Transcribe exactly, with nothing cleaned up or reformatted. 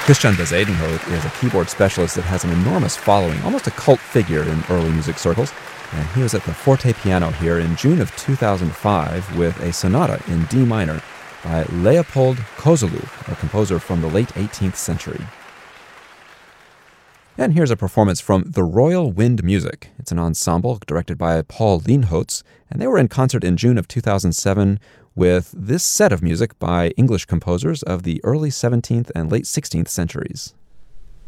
Christian Bezuidenhout is a keyboard specialist that has an enormous following, almost a cult figure in early music circles. And he was at the forte piano here in June of two thousand five with a sonata in D minor by Leopold Kozeluch, a composer from the late eighteenth century. And here's a performance from The Royal Wind Music. It's an ensemble directed by Paul Lienholtz, and they were in concert in June of two thousand seven with this set of music by English composers of the early seventeenth and late sixteenth centuries.